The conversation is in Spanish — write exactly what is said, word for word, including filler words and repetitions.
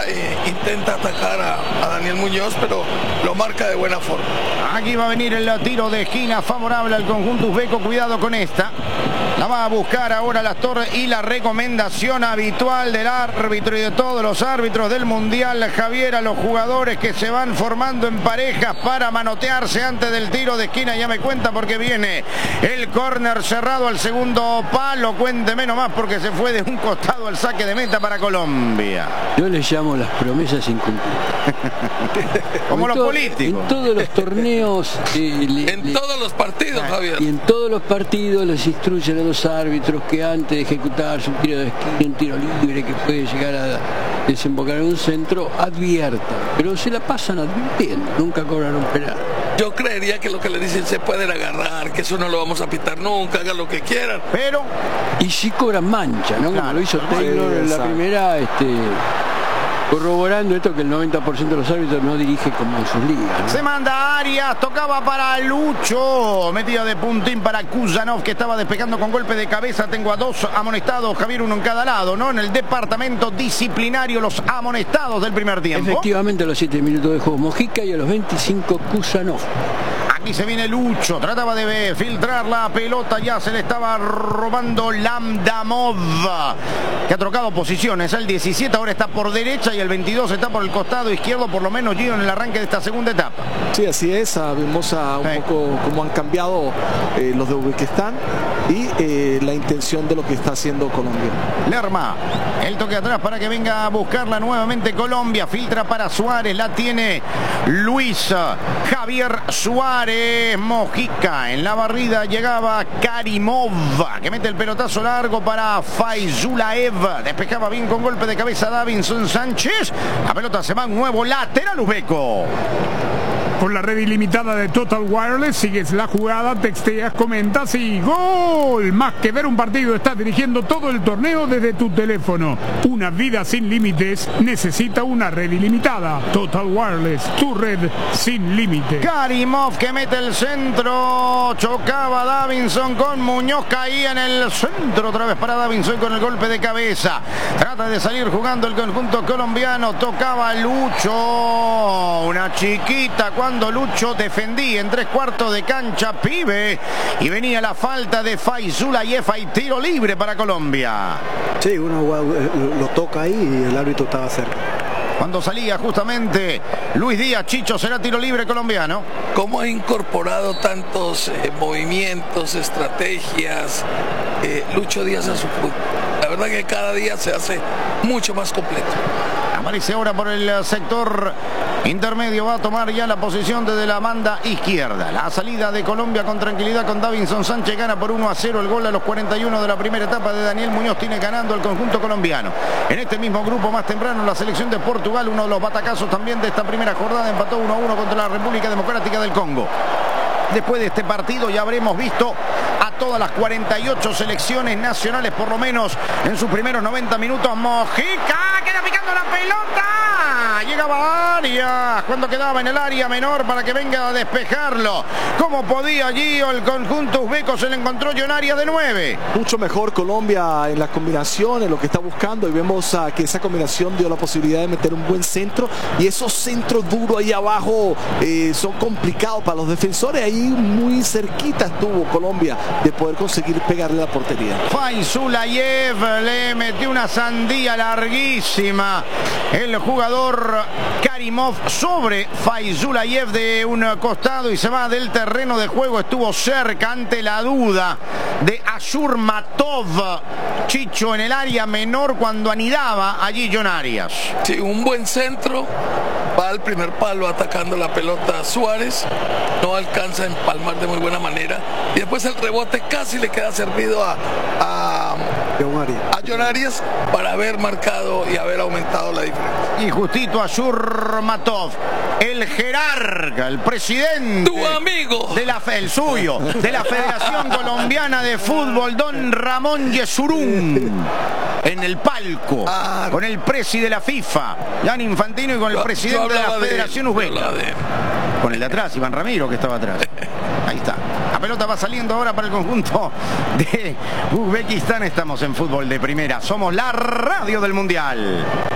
eh, intenta atacar a, a Daniel Muñoz, pero lo marca de buena forma. Aquí va a venir el tiro de esquina favorable al conjunto uzbeco. Cuidado con esta. La va a buscar ahora Las Torres y la recomendación habitual del árbitro y de todos los árbitros del Mundial, Javier, a los jugadores que se van formando en parejas para manotearse antes del tiro de esquina. Ya me cuenta porque viene el córner cerrado al segundo palo. Cuénteme nomás porque se fue de un costado al saque de meta para Colombia. Yo les llamo las promesas incumplidas. Como los to políticos. En todos los torneos. Eh, le, en le, todos los partidos, Javier. Y en todos los partidos les instruyen a los árbitros que antes de ejecutar su tiro de esquina, un tiro libre que puede llegar a desembocar en un centro, adviertan. Pero se la pasan advirtiendo, nunca cobran un penal. Yo creería que lo que le dicen se pueden agarrar, que eso no lo vamos a pitar nunca, hagan lo que quieran. Pero... Y sí cobran mancha, ¿no? Claro, Como lo hizo Taylor en la primera, este... corroborando esto que el noventa por ciento de los árbitros no dirige como en sus ligas, ¿no? Se manda a Arias, tocaba para Lucho, metida de puntín para Kuzanov, que estaba despejando con golpe de cabeza. Tengo a dos amonestados, Javier, uno en cada lado, ¿no? En el departamento disciplinario, los amonestados del primer tiempo. Efectivamente, a los siete minutos de juego Mojica y a los veinticinco Kuzanov. Aquí se viene Lucho, trataba de filtrar la pelota, ya se le estaba robando Lamdamov, que ha trocado posiciones. El diecisiete ahora está por derecha y el veintidós está por el costado izquierdo, por lo menos Gio en el arranque de esta segunda etapa. Sí, así es. Vemos a un sí. poco cómo han cambiado eh, los de Uzbekistán y eh, la intención de lo que está haciendo Colombia. Lerma, el toque atrás para que venga a buscarla nuevamente Colombia. Filtra para Suárez, la tiene Luis Javier Suárez. Mojica en la barrida, llegaba Karimov, que mete el pelotazo largo para Faizulaev. Despejaba bien con golpe de cabeza Davinson Sánchez. La pelota se va a un nuevo lateral uzbeco. Con la red ilimitada de Total Wireless, sigues la jugada, texteas, comentas y ¡gol! Más que ver un partido, estás dirigiendo todo el torneo desde tu teléfono. Una vida sin límites necesita una red ilimitada. Total Wireless, tu red sin límites. Karimov que mete el centro, chocaba Davinson con Muñoz, caía en el centro otra vez para Davinson con el golpe de cabeza. Trata de salir jugando el conjunto colombiano, tocaba Lucho, una chiquita cuando Cuando Lucho defendía en tres cuartos de cancha, pibe, y venía la falta de Faizulaev y tiro libre para Colombia. Sí, uno lo toca ahí y el árbitro estaba cerca. Cuando salía justamente Luis Díaz, Chicho, será tiro libre colombiano. ¿Cómo ha incorporado tantos eh, movimientos, estrategias, eh, Lucho Díaz a su fútbol? La verdad que cada día se hace mucho más completo. Aparece ahora por el sector intermedio, va a tomar ya la posición desde la banda izquierda. La salida de Colombia con tranquilidad con Davinson Sánchez, gana por uno a cero el gol a los cuarenta y uno de la primera etapa de Daniel Muñoz, tiene ganando el conjunto colombiano. En este mismo grupo más temprano la selección de Portugal, uno de los batacazos también de esta primera jornada, empató uno a uno contra la República Democrática del Congo. Después de este partido ya habremos visto a todas las cuarenta y ocho selecciones nacionales, por lo menos en sus primeros noventa minutos. Mojica, queda picando la pelota. Llegaba Arias cuando quedaba en el área menor para que venga a despejarlo. Como podía allí el conjunto uzbeco, se le encontró en área de nueve. Mucho mejor Colombia en las combinaciones, lo que está buscando, y vemos uh, que esa combinación dio la posibilidad de meter un buen centro, y esos centros duros ahí abajo eh, son complicados para los defensores. Ahí muy cerquita estuvo Colombia de poder conseguir pegarle la portería. Faizulaev le metió una sandía larguísima el jugador Karimov sobre Faizulaev de un costado y se va del terreno de juego. Estuvo cerca ante la duda de Ashurmatov, Chicho, en el área menor cuando anidaba allí John Arias. Sí, un buen centro, va al primer palo atacando la pelota Suárez, no alcanza a empalmar de muy buena manera y después el rebote casi le queda servido a, a, a John Arias para haber marcado y haber aumentado la diferencia. Y justito Ashurmatov, el jerarca, el presidente, tu amigo, de la, el suyo, de la Federación Colombiana de Fútbol, don Ramón Yesurún, en el palco, ah, con el presi de la FIFA, Gianni Infantino, y con el yo, presidente yo de la Federación Uzbeka. Con el de atrás, Iván Ramiro, que estaba atrás. Ahí está. La pelota va saliendo ahora para el conjunto de Uzbekistán. Estamos en Fútbol de Primera. Somos la radio del Mundial.